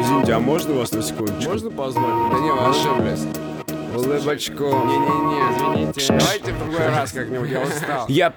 Извините, а можно вас на секундочку? Можно позвать? Да не, вы ошиблись. Улыбочку. Не-не-не, извините. Давайте в другой раз как-нибудь, я устал. Я